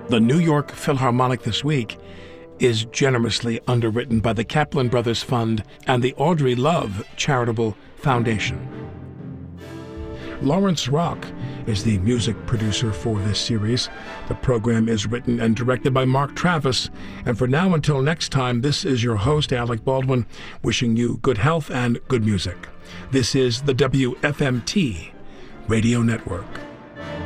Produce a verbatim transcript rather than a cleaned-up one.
The New York Philharmonic this week is generously underwritten by the Kaplan Brothers Fund and the Audrey Love Charitable Foundation. Lawrence Rock is the music producer for this series. The program is written and directed by Mark Travis. And for now, until next time, this is your host, Alec Baldwin, wishing you good health and good music. This is the W F M T Radio Network.